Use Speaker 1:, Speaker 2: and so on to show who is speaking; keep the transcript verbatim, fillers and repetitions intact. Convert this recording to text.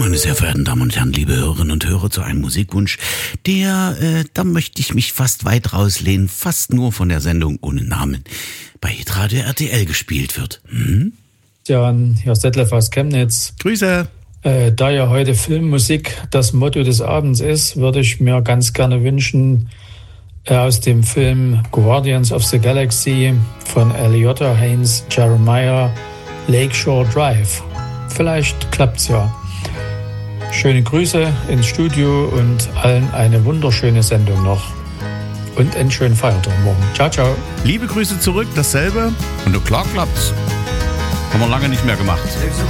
Speaker 1: Meine sehr verehrten Damen und Herren, liebe Hörerinnen und Hörer, zu einem Musikwunsch, der, äh, da möchte ich mich fast weit rauslehnen, fast nur von der Sendung ohne Namen bei Hitradio R T L gespielt wird. Hm?
Speaker 2: Jan, hier ist Detlef aus Chemnitz.
Speaker 1: Grüße.
Speaker 2: Äh, da ja heute Filmmusik das Motto des Abends ist, würde ich mir ganz gerne wünschen, äh, aus dem Film Guardians of the Galaxy von Eliota Haynes Jeremiah, Lakeshore Drive. Vielleicht klappt's ja. Schöne Grüße ins Studio und allen eine wunderschöne Sendung noch. Und einen schönen Feiertag morgen. Ciao, ciao.
Speaker 1: Liebe Grüße zurück, dasselbe. Und klar klappt's. Haben wir lange nicht mehr gemacht.